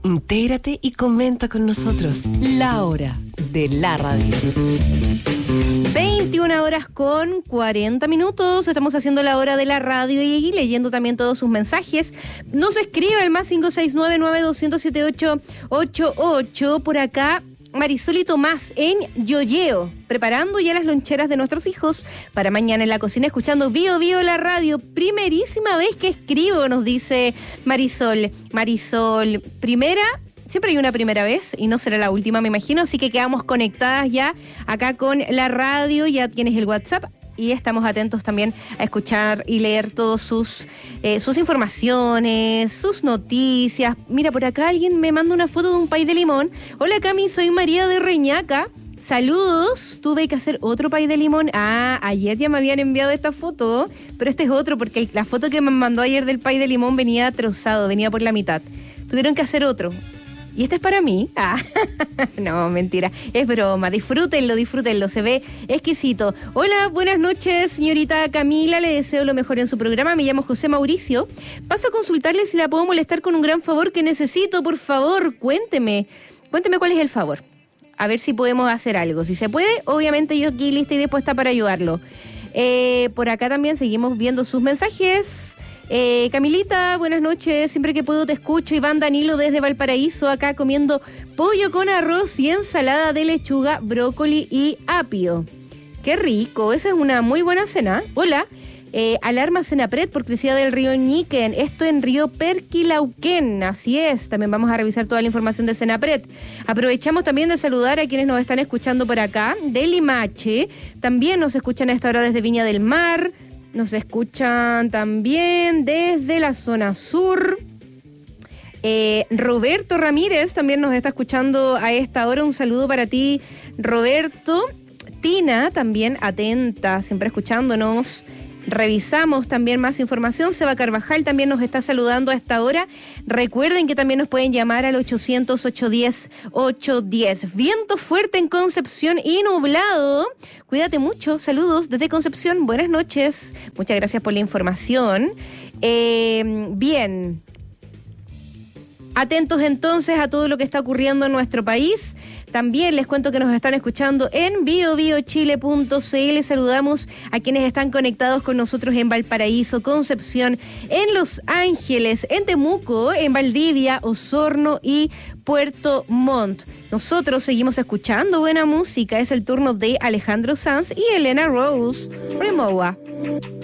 Intégrate y comenta con nosotros. La hora de la radio. 21:40. Estamos haciendo la hora de la radio y leyendo también todos sus mensajes. Nos escribe el más 569-9200-7888. Por acá, Marisol y Tomás en Yoyeo, preparando ya las loncheras de nuestros hijos para mañana en la cocina, escuchando Bio Bio la radio. Primerísima vez que escribo, nos dice Marisol. Marisol, siempre hay una primera vez y no será la última, me imagino, así que quedamos conectadas ya acá con la radio, ya tienes el WhatsApp y estamos atentos también a escuchar y leer todos sus informaciones, sus noticias. Mira, por acá alguien me manda una foto de un pay de limón. Hola Cami, soy María de Reñaca. Saludos, tuve que hacer otro pay de limón. Ayer ya me habían enviado esta foto, pero este es otro porque la foto que me mandó ayer del pay de limón venía trozado, venía por la mitad. Tuvieron que hacer otro. ¿Y este es para mí? No, mentira, es broma. Disfrútenlo, se ve exquisito. Hola, buenas noches, señorita Camila, le deseo lo mejor en su programa. Me llamo José Mauricio. Paso a consultarle si la puedo molestar con un gran favor que necesito, por favor, cuénteme cuál es el favor. A ver si podemos hacer algo. Si se puede, obviamente yo aquí lista y dispuesta para ayudarlo. Por acá también seguimos viendo sus mensajes. Camilita, buenas noches, siempre que puedo te escucho. Iván Danilo desde Valparaíso, acá comiendo pollo con arroz y ensalada de lechuga, brócoli y apio. Qué rico, esa es una muy buena cena. Hola, alarma Senapred por Crecida del Río Ñiquen, esto en Río Perquilauquén, así es. También vamos a revisar toda la información de Senapred. Aprovechamos también de saludar a quienes nos están escuchando por acá, de Limache, también nos escuchan a esta hora desde Viña del Mar. Nos escuchan también desde la zona sur. Roberto Ramírez también nos está escuchando a esta hora. Un saludo para ti, Roberto. Tina también atenta, siempre escuchándonos. Revisamos también más información. Seba Carvajal también nos está saludando a esta hora. Recuerden que también nos pueden llamar al 800-810-810. Viento fuerte en Concepción y nublado. Cuídate mucho. Saludos desde Concepción. Buenas noches. Muchas gracias por la información. Bien. Atentos entonces a todo lo que está ocurriendo en nuestro país. También les cuento que nos están escuchando en biobiochile.cl. Saludamos a quienes están conectados con nosotros en Valparaíso, Concepción, en Los Ángeles, en Temuco, en Valdivia, Osorno y Puerto Montt. Nosotros seguimos escuchando buena música. Es el turno de Alejandro Sanz y Elena Rose. Remoa.